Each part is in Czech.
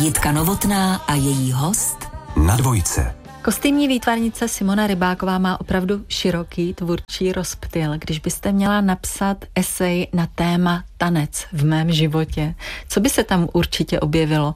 Jitka Novotná a její host na Dvojce. Kostýmní výtvarnice Simona Rybáková má opravdu široký tvůrčí rozptyl. Když byste měla napsat esej na téma tanec v mém životě, co by se tam určitě objevilo?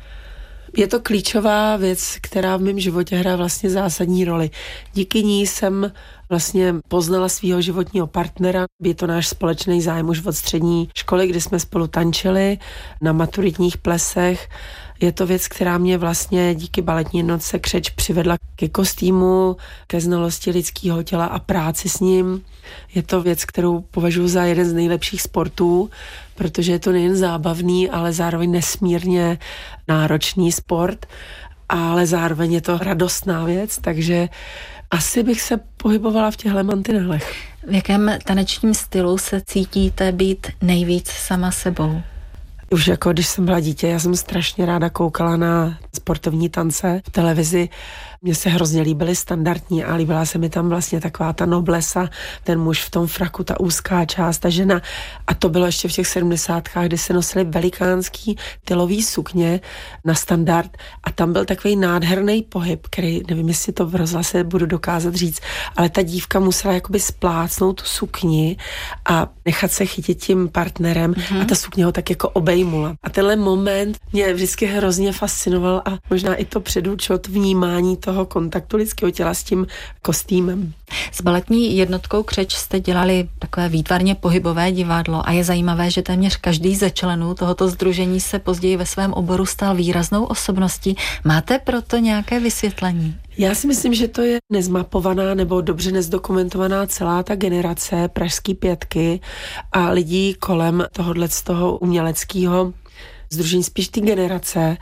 Je to klíčová věc, která v mém životě hraje vlastně zásadní roli. Díky ní jsem vlastně poznala svého životního partnera. Je to náš společný zájem už od střední školy, kdy jsme spolu tančili na maturitních plesech. Je to věc, která mě vlastně díky baletní jednotce Křeč přivedla ke kostýmu, ke znalosti lidského těla a práci s ním. Je to věc, kterou považuji za jeden z nejlepších sportů, protože je to nejen zábavný, ale zároveň nesmírně náročný sport, ale zároveň je to radostná věc, takže asi bych se pohybovala v těchto mantinelech. V jakém tanečním stylu se cítíte být nejvíc sama sebou? Už jako když jsem byla dítě, já jsem strašně ráda koukala na sportovní tance v televizi. Mně se hrozně líbily standardní a líbila se mi tam vlastně taková ta noblesa, ten muž v tom fraku, ta úzká část, ta žena. A to bylo ještě v těch 70kách, kdy se nosily velikánský tylový sukně na standard a tam byl takový nádherný pohyb, který, nevím, jestli to v rozhlase budu dokázat říct, ale ta dívka musela jakoby splácnout tu sukni a nechat se chytit tím partnerem a ta sukně ho tak jako obejmula. A tenhle moment mě vždycky hrozně fascinoval a možná i to předurčilo to vnímání toho kontaktu lidského těla s tím kostýmem. S baletní jednotkou Křeč jste dělali takové výtvarně pohybové divadlo a je zajímavé, že téměř každý ze členů tohoto sdružení se později ve svém oboru stal výraznou osobností. Máte proto nějaké vysvětlení? Já si myslím, že to je nezmapovaná nebo dobře nezdokumentovaná celá ta generace pražský pětky a lidí kolem tohohle z toho uměleckého sdružení, spíš ty generace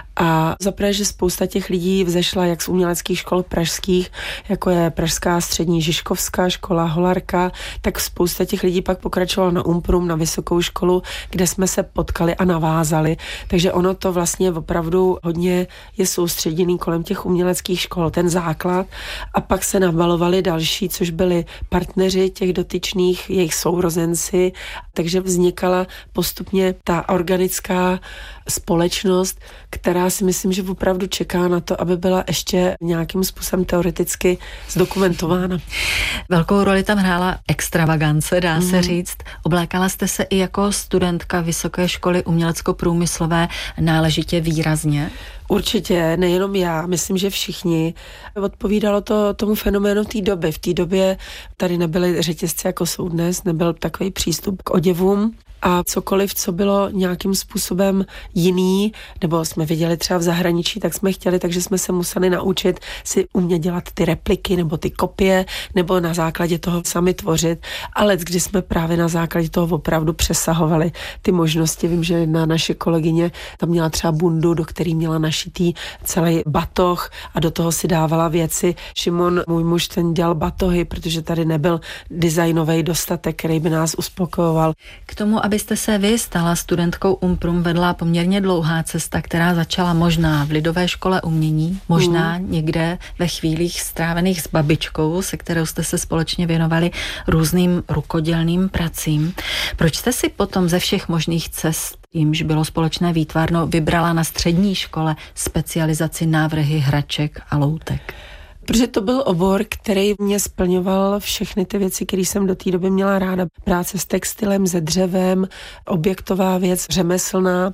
a zaprvé, že spousta těch lidí vzešla jak z uměleckých škol pražských, jako je Pražská střední Žižkovská škola, Holarka, tak spousta těch lidí pak pokračovala na Umprum, na vysokou školu, kde jsme se potkali a navázali. Takže ono to vlastně opravdu hodně je soustředěný kolem těch uměleckých škol, ten základ a pak se navalovali další, což byli partneři těch dotyčných, jejich sourozenci, takže vznikala postupně ta organická společnost, která si myslím, že opravdu čeká na to, aby byla ještě nějakým způsobem teoreticky zdokumentována. Velkou roli tam hrála extravagance, dá se říct. Oblékala jste se i jako studentka Vysoké školy umělecko-průmyslové náležitě výrazně? Určitě, nejenom já, myslím, že všichni. Odpovídalo to tomu fenoménu té doby. V té době tady nebyly řetězce, jako jsou dnes, nebyl takový přístup k oděvům. A cokoliv, co bylo nějakým způsobem jiný, nebo jsme viděli třeba v zahraničí, tak jsme chtěli, takže jsme se museli naučit si umět dělat ty repliky nebo ty kopie, nebo na základě toho sami tvořit. Ale když jsme právě na základě toho opravdu přesahovali ty možnosti. Vím, že jedna naše kolegyně tam měla třeba bundu, do který měla našitý celý batoh a do toho si dávala věci. Šimon, můj muž, ten dělal batohy, protože tady nebyl designový dostatek, který by nás uspokojoval. K tomu, abyste se vy stala studentkou Umprum, vedla poměrně dlouhá cesta, která začala možná v Lidové škole umění, možná někde ve chvílích strávených s babičkou, se kterou jste se společně věnovali různým rukodělným pracím. Proč jste si potom ze všech možných cest, jimž bylo společné výtvarno, vybrala na střední škole specializaci návrhy hraček a loutek? Protože to byl obor, který mě splňoval všechny ty věci, které jsem do té doby měla ráda. Práce s textilem, se dřevem, objektová věc, řemeslná.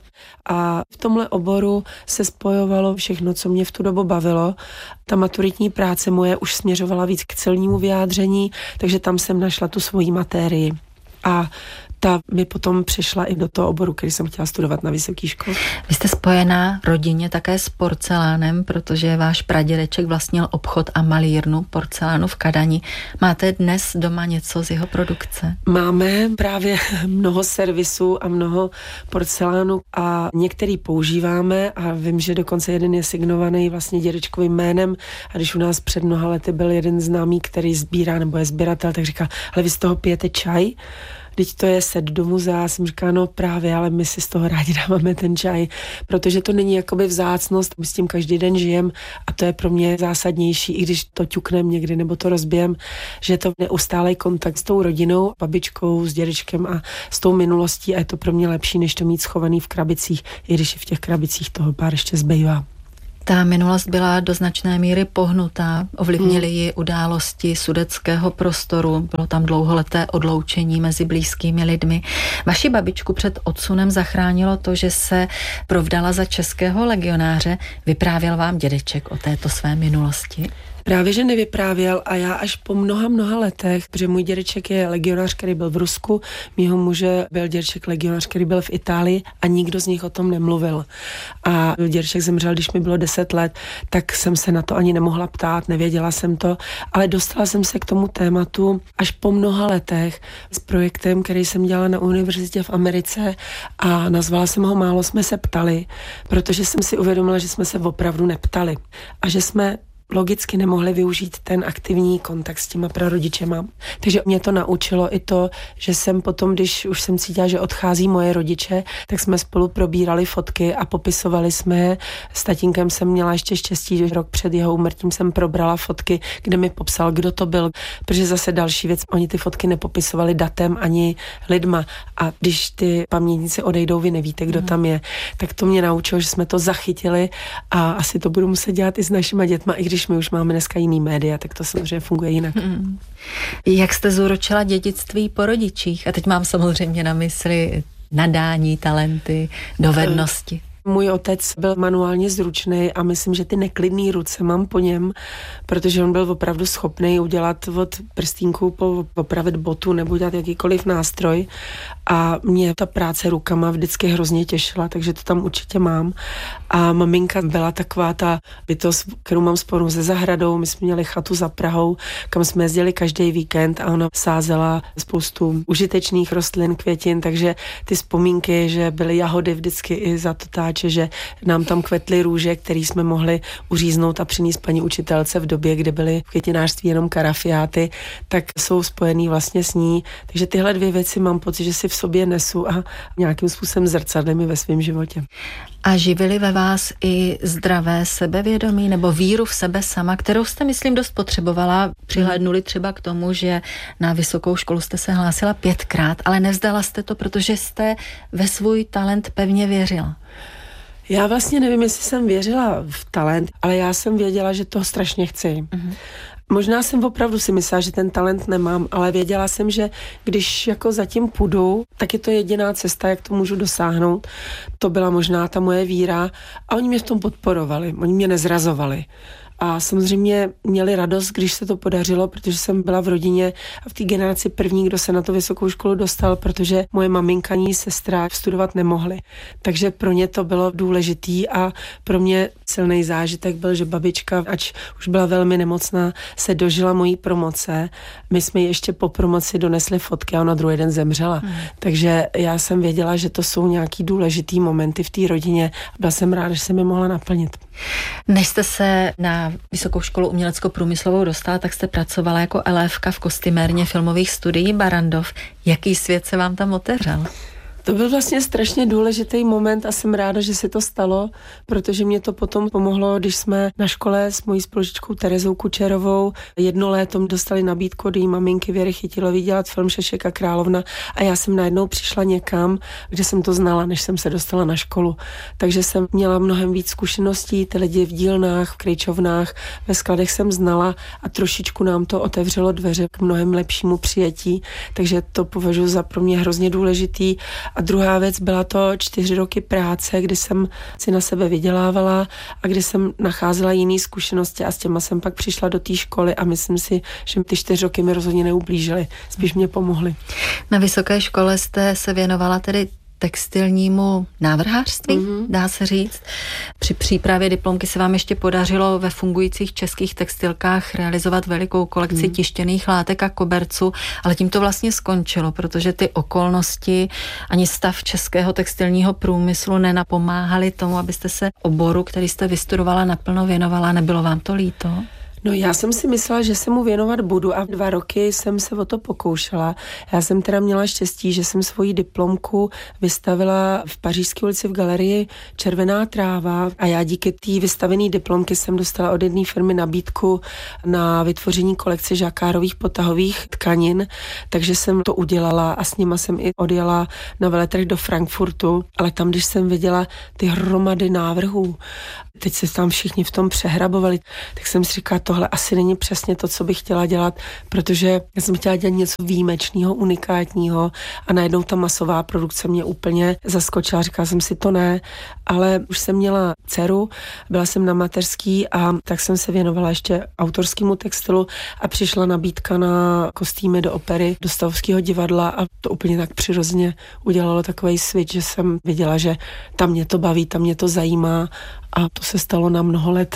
A v tomhle oboru se spojovalo všechno, co mě v tu dobu bavilo. Ta maturitní práce moje už směřovala víc k celnímu vyjádření, takže tam jsem našla tu svoji matérii. A ta mi potom přešla i do toho oboru, který jsem chtěla studovat na vysoké škole. Vy jste spojená rodině také s porcelánem, protože váš pradědeček vlastnil obchod a malírnu porcelánu v Kadani. Máte dnes doma něco z jeho produkce? Máme právě mnoho servisů a mnoho porcelánu a některý používáme a vím, že dokonce jeden je signovaný vlastně dědečkovým jménem a když u nás před mnoha lety byl jeden známý, který sbírá nebo je sběratel, tak říká, ale vy z toho pijete čaj? teď to je set do muzea. Jsem říkala, no právě, ale my si z toho rádi dáváme ten čaj, protože to není jakoby vzácnost, my s tím každý den žijem a to je pro mě zásadnější, i když to ťuknem někdy nebo to rozbijem, že je to neustálý kontakt s tou rodinou, babičkou, s dědečkem a s tou minulostí a je to pro mě lepší, než to mít schovaný v krabicích, i když i v těch krabicích toho pár ještě zbývá. Ta minulost byla do značné míry pohnutá, ovlivnily ji události sudetského prostoru, bylo tam dlouholeté odloučení mezi blízkými lidmi. Vaši babičku před odsunem zachránilo to, že se provdala za českého legionáře. Vyprávěl vám dědeček o této své minulosti? Právě, že nevyprávěl a já až po mnoha letech, protože můj dědeček je legionář, který byl v Rusku, mýho muže byl dědeček legionář, který byl v Itálii a nikdo z nich o tom nemluvil. A dědeček zemřel, když mi bylo 10 let, tak jsem se na to ani nemohla ptát, nevěděla jsem to, ale dostala jsem se k tomu tématu až po mnoha letech s projektem, který jsem dělala na univerzitě v Americe a nazvala jsem ho Málo jsme se ptali, protože jsem si uvědomila, že jsme se opravdu neptali a že jsme logicky nemohli využít ten aktivní kontakt s těma prarodičema. Takže mě to naučilo i to, že jsem potom, když už jsem cítila, že odchází moje rodiče, tak jsme spolu probírali fotky a popisovali jsme je. S tatínkem jsem měla ještě štěstí, že rok před jeho úmrtím jsem probrala fotky, kde mi popsal, kdo to byl, protože zase další věc, oni ty fotky nepopisovali datem ani lidma a když ty pamětníci odejdou, vy nevíte, kdo tam je. Tak to mě naučilo, že jsme to zachytili a asi to budu muset dělat i s našima dětma, i když my už máme dneska jiný média, tak to samozřejmě funguje jinak. Jak jste zúročila dědictví po rodičích? A teď mám samozřejmě na mysli nadání, talenty, dovednosti. Můj otec byl manuálně zručný a myslím, že ty neklidný ruce mám po něm, protože on byl opravdu schopný udělat od prstínku po opravit botu nebo dělat jakýkoliv nástroj a mě ta práce rukama vždycky hrozně těšila, takže to tam určitě mám. A maminka byla taková ta bytost, kterou mám spolu se zahradou, my jsme měli chatu za Prahou, kam jsme jezdili každý víkend a ona sázela spoustu užitečných rostlin, květin, takže ty vzpomínky, že byly jahody vždycky i za to že nám tam kvetly růže, které jsme mohli uříznout a přinést paní učitelce v době, kdy byly v květinářství jenom karafiáty, tak jsou spojený vlastně s ní. Takže tyhle dvě věci mám pocit, že si v sobě nesu a nějakým způsobem zrcadlím mi ve svém životě. A živili ve vás i zdravé sebevědomí nebo víru v sebe sama, kterou jste, myslím, dost potřebovala. Přihlédnuli třeba k tomu, že na vysokou školu jste se hlásila 5krát, ale nevzdala jste to, protože jste ve svůj talent pevně věřila. Já vlastně nevím, jestli jsem věřila v talent, ale já jsem věděla, že to strašně chci. Možná jsem opravdu si myslela, že ten talent nemám, ale věděla jsem, že když jako zatím půjdu, tak je to jediná cesta, jak to můžu dosáhnout. To byla možná ta moje víra a oni mě v tom podporovali, oni mě nezrazovali. A samozřejmě měli radost, když se to podařilo, protože jsem byla v rodině a v té generaci první, kdo se na tu vysokou školu dostal, protože moje maminka ani sestra studovat nemohly. Takže pro ně to bylo důležitý a pro mě silný zážitek byl, že babička, ač už byla velmi nemocná, se dožila mojí promoce. My jsme ji ještě po promoci donesli fotky a ona druhý den zemřela. Takže já jsem věděla, že to jsou nějaký důležitý momenty v té rodině a byla jsem ráda, že jsem je mohla naplnit. Než jste se na Vysokou školu umělecko-průmyslovou dostala, tak jste pracovala jako elévka v kostymérně filmových studií Barrandov. Jaký svět se vám tam otevřel? To byl vlastně strašně důležitý moment a jsem ráda, že se to stalo, protože mě to potom pomohlo, když jsme na škole s mojí spolužičkou Terezou Kučerovou 1 léto dostali nabídku od její maminky Věry Chytilový dělat film Šešek a královna a já jsem najednou přišla někam, kde jsem to znala, než jsem se dostala na školu. Takže jsem měla mnohem víc zkušeností, ty lidi v dílnách, v krejčovnách, ve skladech jsem znala a trošičku nám to otevřelo dveře k mnohem lepšímu přijetí, takže to považuji za pro mě hrozně důležitý. A druhá věc byla to 4 roky práce, kdy jsem si na sebe vydělávala a kdy jsem nacházela jiné zkušenosti a s těma jsem pak přišla do té školy a myslím si, že ty 4 roky mi rozhodně neublížily, spíš mě pomohly. Na vysoké škole jste se věnovala tedy textilnímu návrhářství, dá se říct. Při přípravě diplomky se vám ještě podařilo ve fungujících českých textilkách realizovat velikou kolekci tištěných látek a koberců, ale tím to vlastně skončilo, protože ty okolnosti ani stav českého textilního průmyslu nenapomáhaly tomu, abyste se oboru, který jste vystudovala, naplno věnovala. Nebylo vám to líto? No já jsem si myslela, že se mu věnovat budu a 2 roky jsem se o to pokoušela. Já jsem teda měla štěstí, že jsem svoji diplomku vystavila v Pařížské ulici v galerii Červená tráva a já díky té vystavené diplomky jsem dostala od jedné firmy nabídku na vytvoření kolekce žakárových potahových tkanin, takže jsem to udělala a s nima jsem i odjela na veletrh do Frankfurtu, ale tam, když jsem viděla ty hromady návrhů, teď se tam všichni v tom přehrabovali, tak jsem si říkala, tohle asi není přesně to, co bych chtěla dělat, protože já jsem chtěla dělat něco výjimečného, unikátního a najednou ta masová produkce mě úplně zaskočila. Říkala jsem si to ne, ale už jsem měla dceru, byla jsem na mateřský a tak jsem se věnovala ještě autorskému textilu a přišla nabídka na kostýmy do opery, do Stavovského divadla a to úplně tak přirozeně udělalo takovej switch, že jsem viděla, že tam mě to baví, tam mě to zajímá. A to se stalo na mnoho let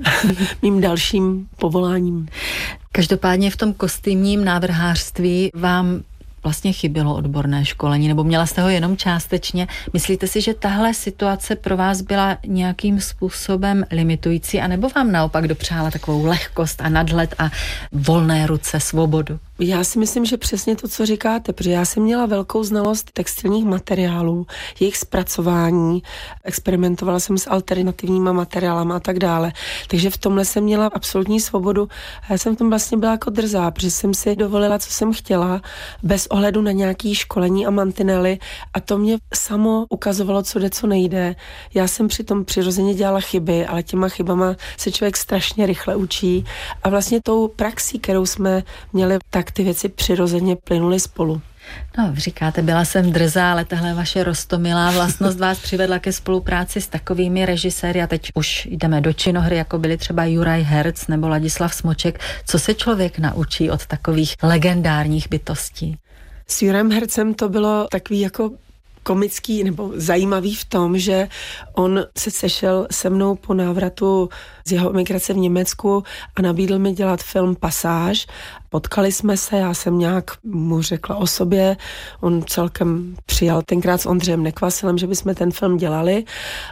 mým dalším povoláním. Každopádně v tom kostýmním návrhářství vám vlastně chybělo odborné školení, nebo měla jste ho jenom částečně. Myslíte si, že tahle situace pro vás byla nějakým způsobem limitující, anebo vám naopak dopřála takovou lehkost a nadhled a volné ruce, svobodu? Já si myslím, že přesně to, co říkáte, protože já jsem měla velkou znalost textilních materiálů, jejich zpracování, experimentovala jsem s alternativníma materiálama a tak dále. Takže v tomhle jsem měla absolutní svobodu. Já jsem v tom vlastně byla jako drzá, protože jsem si dovolila, co jsem chtěla, bez ohledu na nějaký školení a mantinely a to mě samo ukazovalo, co jde, co nejde. Já jsem přitom přirozeně dělala chyby, ale těma chybama se člověk strašně rychle učí a vlastně tou praxí, kterou jsme měli, tak ty věci přirozeně plynuly spolu. No, říkáte, byla jsem drzá, ale tahle vaše roztomilá vlastnost vás přivedla ke spolupráci s takovými režiséry a teď už jdeme do činohry, jako byli třeba Juraj Herc nebo Ladislav Smoček. Co se člověk naučí od takových legendárních bytostí? S Jurajem Hercem to bylo takový jako komický nebo zajímavý v tom, že on se sešel se mnou po návratu z jeho emigrace v Německu a nabídl mi dělat film Pasáž. Potkali jsme se, já jsem nějak mu řekla o sobě, on celkem přijal tenkrát s Ondřejem Nekvasilem, že bychom ten film dělali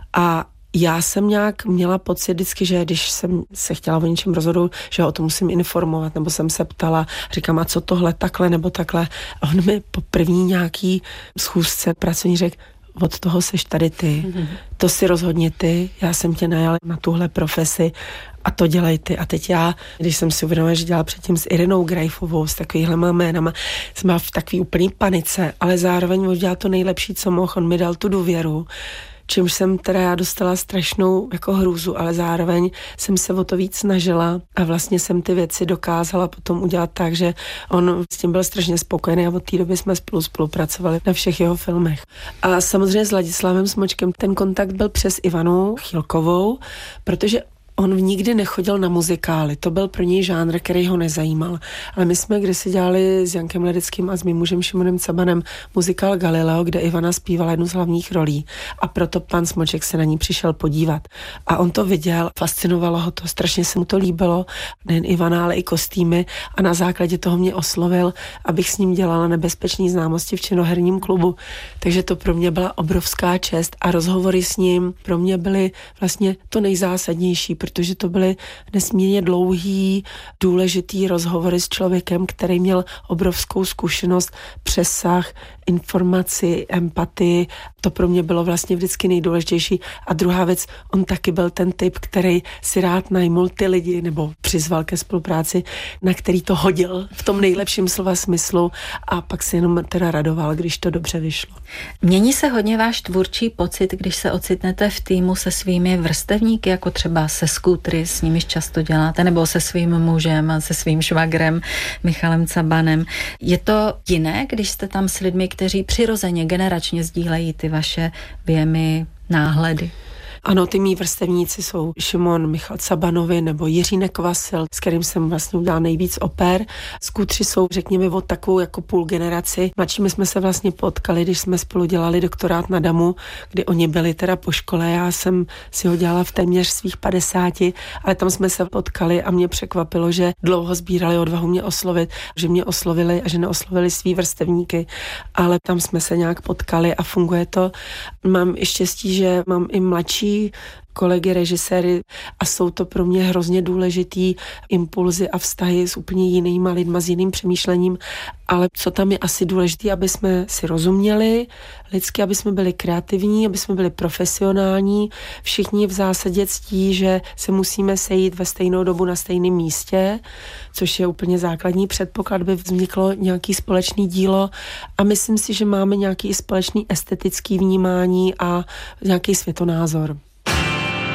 a já jsem nějak měla pocit vždycky, že když jsem se chtěla o něčem rozhodnout, že o tom musím informovat, nebo jsem se ptala, říkám, a co tohle, takhle nebo takhle. A on mi po první nějaký schůzce pracovní řekl, od toho seš tady ty, to si rozhodni ty, já jsem tě najala na tuhle profesi a to dělej ty. A teď já, když jsem si uvědomila, že dělala předtím s Irinou Greifovou, s takovýhlema jménama, jsem byla v takový úplný panice, ale zároveň udělal to nejlepší, co mohl, on mi dal tu důvěru, čímž jsem teda já dostala strašnou jako hrůzu, ale zároveň jsem se o to víc snažila a vlastně jsem ty věci dokázala potom udělat tak, že on s tím byl strašně spokojený a od té doby jsme spolupracovali na všech jeho filmech. A samozřejmě s Ladislavem Smočkem ten kontakt byl přes Ivanu Chilkovou, protože on nikdy nechodil na muzikály, to byl pro něj žánr, který ho nezajímal. Ale my jsme kdysi dělali s Jankem Ledeckým a s mým mužem Šimonem Cabanem muzikál Galileo, kde Ivana zpívala jednu z hlavních rolí a proto pan Smoček se na ní přišel podívat. A on to viděl, fascinovalo ho to, strašně se mu to líbilo, nejen Ivana, ale i kostýmy a na základě toho mě oslovil, abych s ním dělala Nebezpečný známosti v činoherním klubu. Takže to pro mě byla obrovská čest a rozhovory s ním pro mě byly vlastně to nejzásadnější, protože to byly nesmírně dlouhý, důležitý rozhovory s člověkem, který měl obrovskou zkušenost, přesah, informaci, empatii. To pro mě bylo vlastně vždycky nejdůležitější. A druhá věc, on taky byl ten typ, který si rád najmul ty lidi nebo přizval ke spolupráci, na který to hodil v tom nejlepším slova smyslu a pak si jenom teda radoval, když to dobře vyšlo. Mění se hodně váš tvůrčí pocit, když se ocitnete v týmu se svými vrstevníky, jako třeba se skútry, s nimiž často děláte, nebo se svým mužem a se svým švagrem Michalem Cabanem. Je to jiné, když jste tam s lidmi, kteří přirozeně, generačně sdílejí ty vaše věmy, náhledy? Ano, ty mý vrstevníci jsou Šimon Michal Cabanovi nebo Jiří Nekvasil, s kterým jsem vlastně udělala nejvíc oper. Skútři jsou, řekněme, od takovou jako půl generaci. Mladšími jsme se vlastně potkali, když jsme spolu dělali doktorát na DAMu, kdy oni byli teda po škole. Já jsem si ho dělala v téměř svých 50, ale tam jsme se potkali a mě překvapilo, že dlouho sbírali odvahu mě oslovit, že mě oslovili a že neoslovili svý vrstevníky, ale tam jsme se nějak potkali a funguje to. Mám i štěstí, že mám i mladší kolegy, režiséry a jsou to pro mě hrozně důležitý impulzy a vztahy s úplně jinýma lidma, s jiným přemýšlením, ale co tam je asi důležité, aby jsme si rozuměli lidsky, aby jsme byli kreativní, aby jsme byli profesionální. Všichni v zásadě ctí, že se musíme sejít ve stejnou dobu na stejném místě, což je úplně základní předpoklad, aby vzniklo nějaký společný dílo a myslím si, že máme nějaký společný estetický vnímání a nějaký světonázor.